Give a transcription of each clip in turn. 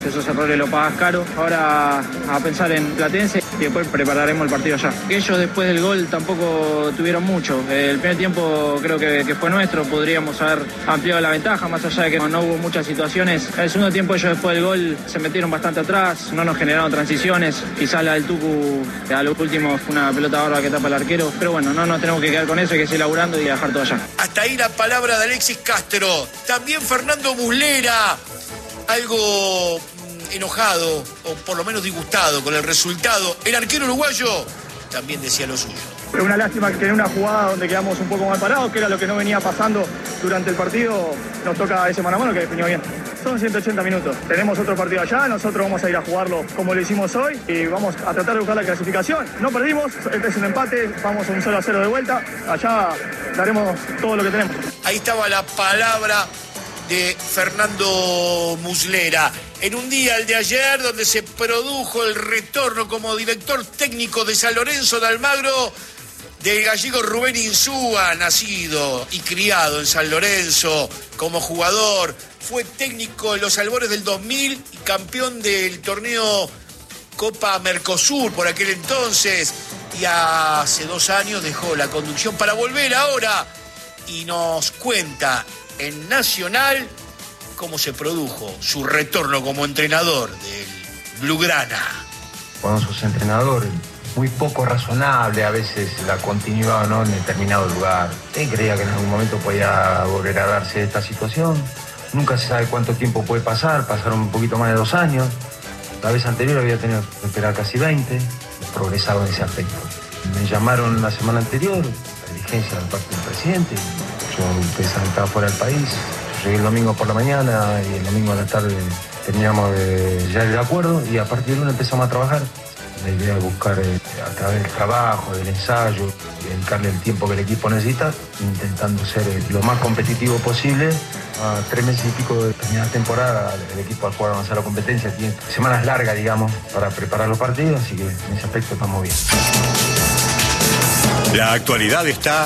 Esos errores lo pagas caro. Ahora a pensar en Platense y después prepararemos el partido allá. Ellos después del gol tampoco tuvieron mucho. El primer tiempo creo que fue nuestro. Podríamos haber ampliado la ventaja, más allá de que no hubo muchas situaciones. El segundo tiempo ellos después del gol se metieron bastante atrás, no nos generaron transiciones. Quizás la del Tucu a lo último fue una pelota barba que tapa el arquero. Pero bueno, no nos tenemos que quedar con eso, hay que seguir laburando y dejar todo allá. Hasta ahí la palabra de Alexis Castro. También Fernando Muslera, algo enojado o por lo menos disgustado con el resultado. El arquero uruguayo también decía lo suyo. Es una lástima que en una jugada donde quedamos un poco mal parados, que era lo que no venía pasando durante el partido, nos toca ese mano a mano que definió bien. Son 180 minutos. Tenemos otro partido allá, nosotros vamos a ir a jugarlo como lo hicimos hoy y vamos a tratar de buscar la clasificación. No perdimos, este es un empate, vamos a un 0-0 de vuelta. Allá daremos todo lo que tenemos. Ahí estaba la palabra de Fernando Muslera. En un día, el de ayer, donde se produjo el retorno como director técnico de San Lorenzo de Almagro del gallego Rubén Insúa, nacido y criado en San Lorenzo como jugador. Fue técnico en los albores del 2000 y campeón del torneo Copa Mercosur por aquel entonces. Y hace 2 años dejó la conducción para volver ahora y nos cuenta en Nacional cómo se produjo su retorno como entrenador del Blaugrana. Cuando sos entrenador, muy poco razonable a veces la continuidad, ¿no?, en determinado lugar. Él creía que en algún momento podía volver a darse esta situación. Nunca se sabe cuánto tiempo puede pasar, pasaron un poquito más de 2 años. La vez anterior había tenido que esperar casi 20, progresado en ese aspecto. Me llamaron la semana anterior, la dirigencia de parte del presidente. Yo estaba fuera del país. Llegué el domingo por la mañana y el domingo a la tarde terminamos ya el acuerdo y a partir del lunes empezamos a trabajar. La idea es buscar a través del trabajo, del ensayo, y dedicarle el tiempo que el equipo necesita, intentando ser lo más competitivo posible. A 3 meses y pico de terminar la temporada, el equipo al jugar avanzar la competencia tiene semanas largas, digamos, para preparar los partidos, así que en ese aspecto estamos bien. La actualidad está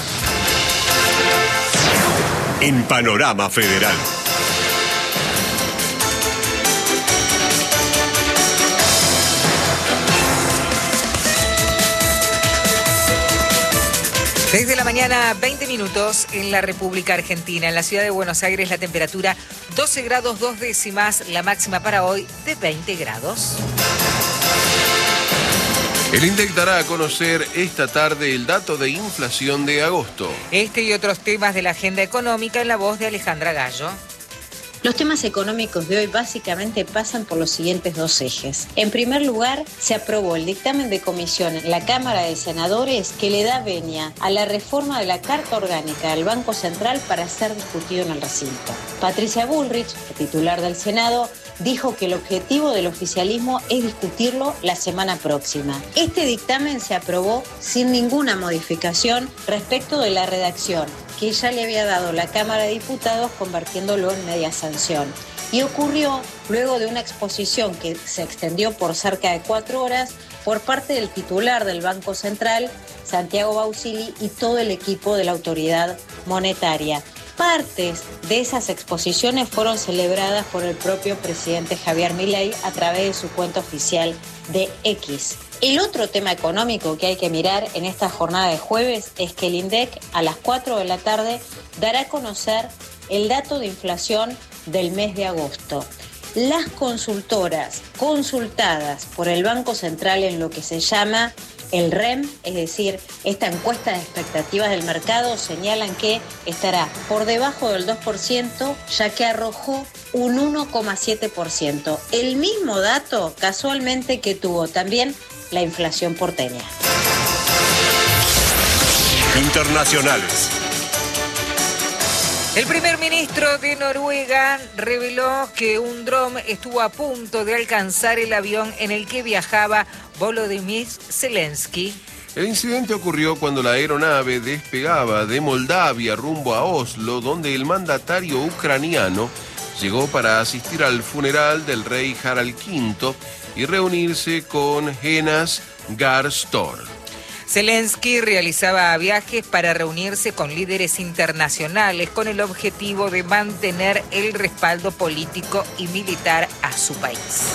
en Panorama Federal. Desde la mañana, 20 minutos en la República Argentina. En la ciudad de Buenos Aires, la temperatura 12 grados 2 décimas, la máxima para hoy de 20 grados. El INDEC dará a conocer esta tarde el dato de inflación de agosto. Este y otros temas de la agenda económica en la voz de Alejandra Gallo. Los temas económicos de hoy básicamente pasan por los siguientes 2 ejes. En primer lugar, se aprobó el dictamen de comisión en la Cámara de Senadores que le da venia a la reforma de la Carta Orgánica del Banco Central para ser discutido en el recinto. Patricia Bullrich, titular del Senado, dijo que el objetivo del oficialismo es discutirlo la semana próxima. Este dictamen se aprobó sin ninguna modificación respecto de la redacción que ya le había dado la Cámara de Diputados, convirtiéndolo en media sanción. Y ocurrió luego de una exposición que se extendió por cerca de 4 horas por parte del titular del Banco Central, Santiago Bausili, y todo el equipo de la autoridad monetaria. Partes de esas exposiciones fueron celebradas por el propio presidente Javier Milei a través de su cuenta oficial de X. El otro tema económico que hay que mirar en esta jornada de jueves es que el INDEC a las 4 de la tarde dará a conocer el dato de inflación del mes de agosto. Las consultoras consultadas por el Banco Central en lo que se llama el REM, es decir, esta encuesta de expectativas del mercado, señalan que estará por debajo del 2%, ya que arrojó un 1,7%. El mismo dato, casualmente, que tuvo también la inflación porteña. Internacionales. El primer ministro de Noruega reveló que un dron estuvo a punto de alcanzar el avión en el que viajaba Volodymyr Zelensky. El incidente ocurrió cuando la aeronave despegaba de Moldavia rumbo a Oslo, donde el mandatario ucraniano llegó para asistir al funeral del rey Harald V y reunirse con Jonas Gahr Store. Zelensky realizaba viajes para reunirse con líderes internacionales con el objetivo de mantener el respaldo político y militar a su país.